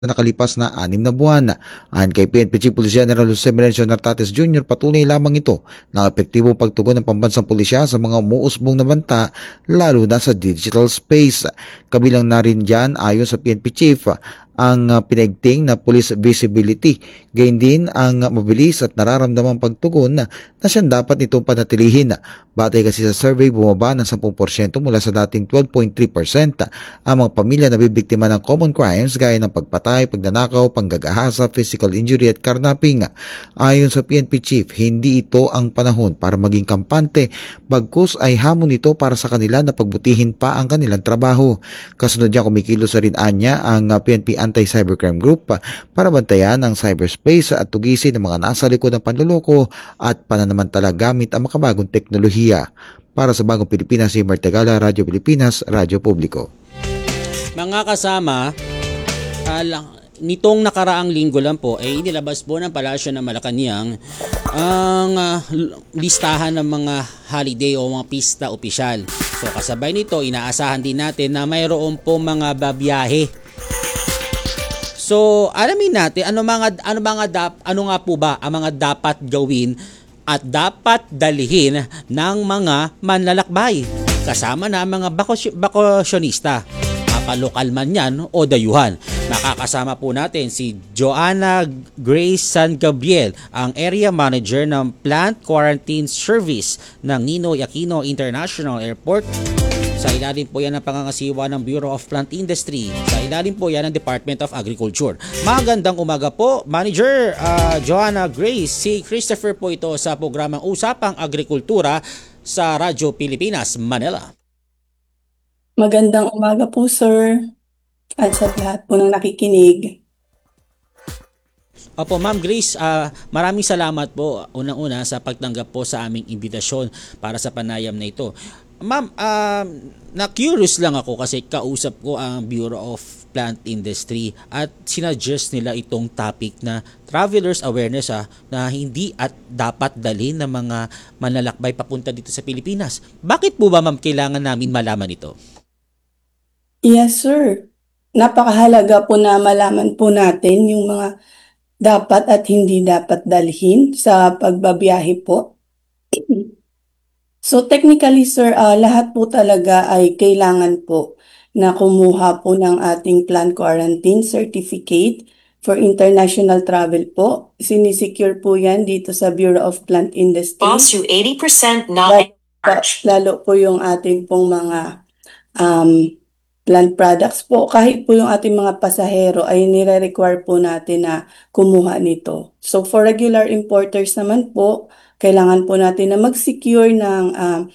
na nakalipas na 6 na buwan. Ayon kay PNP Chief Police General Jose Melencio Nartates Jr., patuloy lamang ito ng epektibong pagtugon ng pambansang pulisya sa mga umuusbong na banta lalo na sa digital space. Kabilang na rin dyan ayon sa PNP Chief ang pinaigting na police visibility. Gayun din ang mabilis at nararamdamang pagtugon na siyang dapat itong panatilihin. Batay kasi sa survey, bumaba ng 10% mula sa dating 12.3% ang mga pamilya na bibiktima ng common crimes gaya ng pagpatay, pagnanakaw, panggagahasa, physical injury at karnaping. Ayon sa PNP Chief, hindi ito ang panahon para maging kampante, bagkus ay hamon ito para sa kanila na pagbutihin pa ang kanilang trabaho. Kasunod niya, kumikilos rin anya ang PNP Anti-Cybercrime Group para bantayan ang cyberspace at tugisin ng mga nasa likod ng panloloko at pananamantala gamit ang makabagong teknolohiya. Para sa Bagong Pilipinas, si Martegala, Radyo Pilipinas, Radyo Publiko. Mga kasama, nitong nakaraang linggo lang po ay inilabas po ng Palasyo ng Malacanang ang listahan ng mga holiday o mga pista opisyal. So kasabay nito, inaasahan din natin na mayroon po mga babiyahe. So alamin natin ano nga po ba ang mga dapat gawin at dapat dalhin ng mga manlalakbay kasama na mga bakasyonista, mapalokal man yan o dayuhan. Makakasama po natin si Joanna Grace San Gabriel, ang Area Manager ng Plant Quarantine Service ng Ninoy Aquino International Airport. Sa ilalim po yan ng pangangasiwa ng Bureau of Plant Industry. Sa ilalim po yan ng Department of Agriculture. Magandang umaga po, Manager Joanna Grace. Si Christopher po ito sa programang Usapang Agrikultura sa Radyo Pilipinas, Manila. Magandang umaga po, sir. At sa lahat po ng nakikinig. Opo, Ma'am Grace, maraming salamat po unang-una sa pagtanggap po sa aming imbitasyon para sa panayam na ito. Ma'am, na-curious lang ako kasi kausap ko ang Bureau of Plant Industry at sinuggest nila itong topic na travelers awareness na hindi at dapat dalhin ng mga manlalakbay papunta dito sa Pilipinas. Bakit po ba, ma'am, kailangan namin malaman ito? Yes, sir. Napakahalaga po na malaman po natin yung mga dapat at hindi dapat dalhin sa pagbabiyahe po. So technically, sir, lahat po talaga ay kailangan po na kumuha po ng ating plant quarantine certificate for international travel po. Sinisecure po yan dito sa Bureau of Plant Industry. Boss you 80% not lalo po yung ating pong mga plant products po. Kahit po yung ating mga pasahero ay nire-require po natin na kumuha nito. So for regular importers naman po, kailangan po natin na mag-secure ng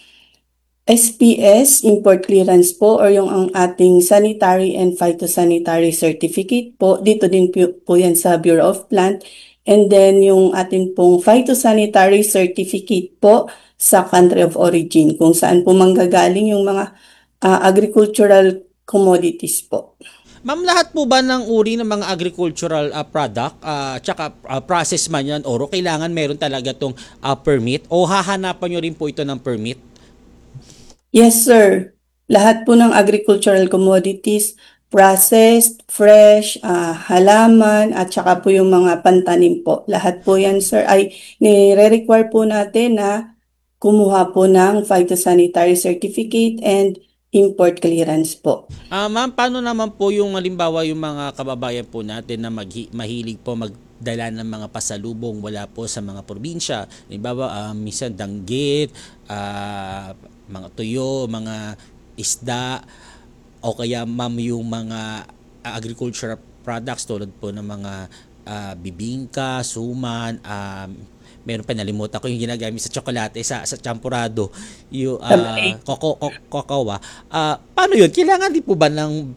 SPS, import clearance po, or yung ang ating sanitary and phytosanitary certificate po. Dito din po yan sa Bureau of Plant. And then yung ating pong phytosanitary certificate po sa country of origin, kung saan po manggagaling yung mga agricultural commodities po. Ma'am, lahat po ba ng uri ng mga agricultural product, tsaka process man yan, oro, kailangan meron talaga itong permit o hahanapan nyo rin po ito ng permit? Yes, sir. Lahat po ng agricultural commodities, processed, fresh, halaman, at tsaka po yung mga pantanim po. Lahat po yan, sir, ay nire-require po natin na kumuha po ng phytosanitary certificate and import clearance po. Ma'am, paano naman po yung halimbawa yung mga kababayan po natin na mahilig po magdala ng mga pasalubong wala po sa mga probinsya? Halimbawa, minsan danggit, mga tuyo, mga isda, o kaya ma'am yung mga agricultural products tulad po ng mga bibingka, suman, meron pa, nalimutan ko yung ginagamit sa tsokolate, sa champurado, yung kokowa. Paano yun? Kailangan din po ba ng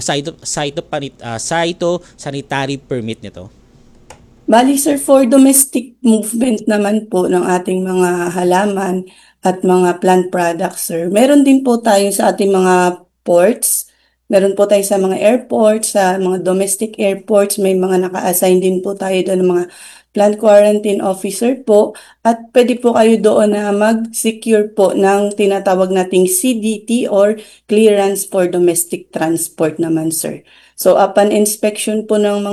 phytosanitary permit nito? Bali, sir, for domestic movement naman po ng ating mga halaman at mga plant products, sir, meron din po tayo sa ating mga ports. Meron po tayo sa mga airports, sa mga domestic airports, may mga naka-assign din po tayo doon ng mga plant quarantine officer po, at pwede po kayo doon na mag-secure po ng tinatawag nating CDT or Clearance for Domestic Transport naman, sir. So upon inspection po ng